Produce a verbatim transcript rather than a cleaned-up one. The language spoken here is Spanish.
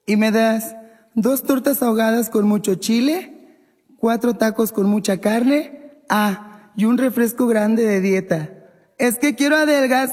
Y me das dos tortas ahogadas con mucho chile, cuatro tacos con mucha carne, ah, y un refresco grande de dieta. Es que quiero adelgazar.